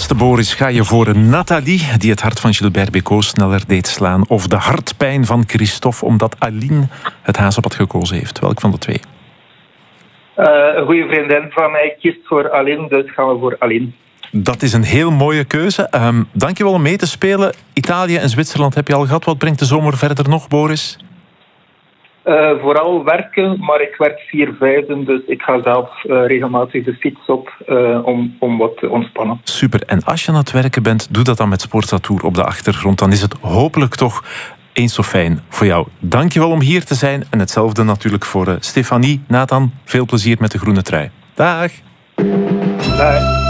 Beste Boris, ga je voor Nathalie, die het hart van Gilbert Bécaud sneller deed slaan, of de hartpijn van Christophe, omdat Aline het hazenpad gekozen heeft? Welk van de twee? Een goede vriendin van mij kiest voor Aline, dus gaan we voor Aline. Dat is een heel mooie keuze. Dankjewel om mee te spelen. Italië en Zwitserland heb je al gehad. Wat brengt de zomer verder nog, Boris? Vooral werken, maar ik werk 4/5, dus ik ga zelf regelmatig de fiets op om wat te ontspannen. Super. En als je aan het werken bent, doe dat dan met Sportza Tour op de achtergrond. Dan is het hopelijk toch eens zo fijn voor jou. Dankjewel om hier te zijn. En hetzelfde natuurlijk voor Stefanie. Nathan, veel plezier met de groene trui. Dag. Dag.